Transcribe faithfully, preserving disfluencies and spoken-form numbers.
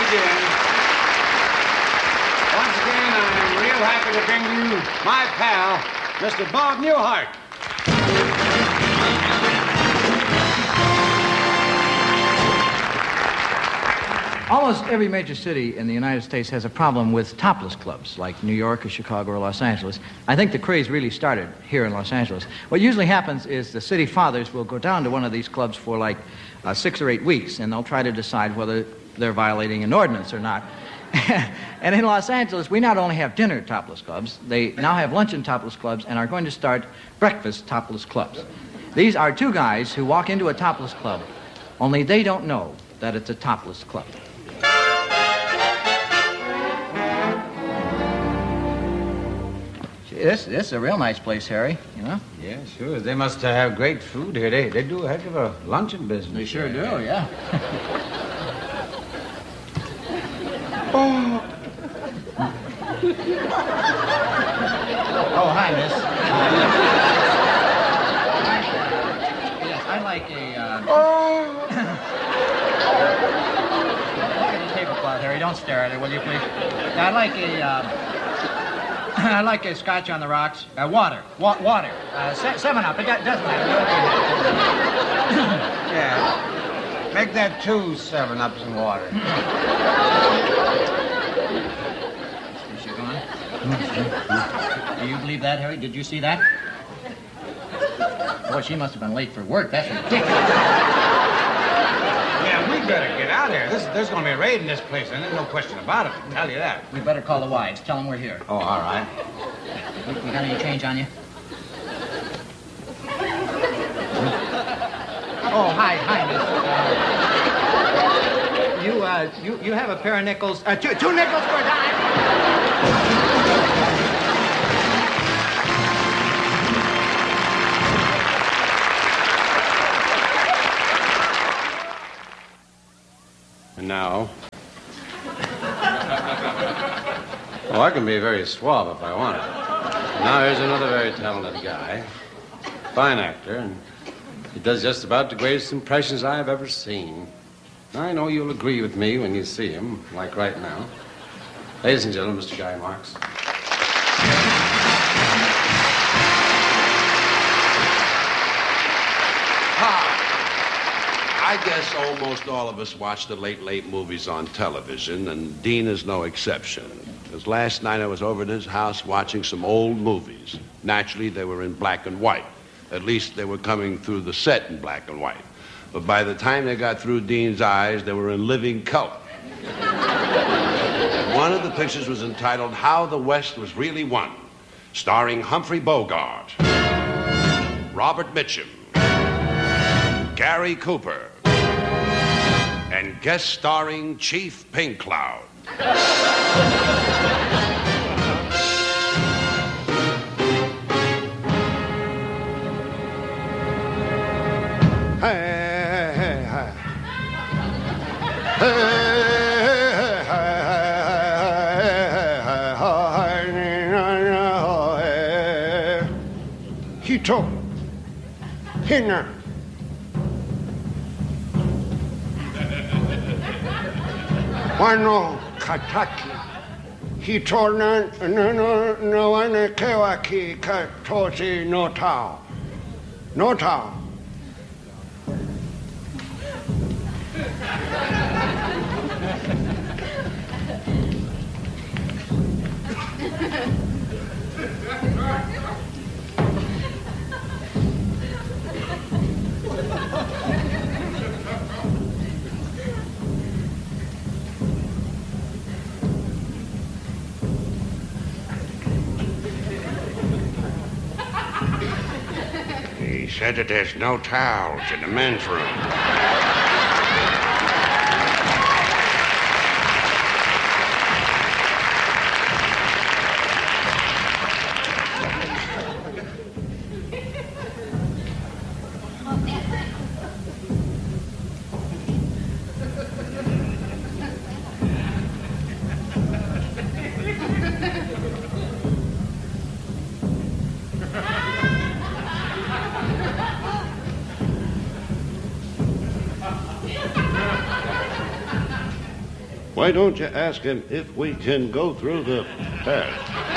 again. Once again, I'm real happy to bring you my pal, Mister Bob Newhart. Almost every major city in the United States has a problem with topless clubs, like New York or Chicago or Los Angeles. I think the craze really started here in Los Angeles. What usually happens is the city fathers will go down to one of these clubs for like uh, six or eight weeks, and they'll try to decide whether they're violating an ordinance or not. And in Los Angeles, we not only have dinner topless clubs, they now have luncheon topless clubs and are going to start breakfast topless clubs. These are two guys who walk into a topless club, only they don't know that it's a topless club. This, this is a real nice place, Harry, you know? Yeah, sure. They must uh, have great food here. They, they do a heck of a luncheon business. They sure do, here. yeah. Oh. Oh, hi, miss. Yes, I'd like a, uh... Oh. Look at the tablecloth, Harry. Don't stare at it, will you, please? I'd like a, uh... I'd like a scotch on the rocks. Uh, water. Wa- water. Uh, se- seven up. It do- doesn't matter. Yeah. Make that two seven ups and water. Is she gone? Do you believe that, Harry? Did you see that? Boy, she must have been late for work. That's ridiculous. Yeah, we better get out of here. This, there's going to be a raid in this place, and there's no question about it. I can tell you that. We better call the wives. Tell them we're here. Oh, all right. You, you got any change on you? Oh, hi, hi, miss. Uh, you, uh, you, you have a pair of nickels. Uh, two, two nickels for a dime. And now... Oh, I can be very suave if I want it. Now here's another very talented guy. Fine actor, and he does just about the greatest impressions I have ever seen. I know you'll agree with me when you see him, like right now. Ladies and gentlemen, Mister Guy Marks. I guess almost all of us watch the late, late movies on television, and Dean is no exception. Because last night I was over at his house watching some old movies. Naturally, they were in black and white. At least they were coming through the set in black and white. But by the time they got through Dean's eyes, they were in living color. One of the pictures was entitled How the West Was Really Won, starring Humphrey Bogart, Robert Mitchum, Gary Cooper, and guest starring Chief Pink Cloud. Hey, hey, hey, hey. Hito, Hina. Wano kataki. Hito na na na na wana kewaki katosi no tao. No tao. He said that there's no towels in the men's room. Why don't you ask him if we can go through the path?